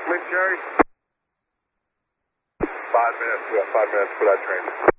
Lynn Cherry. 5 minutes. We got 5 minutes for that train.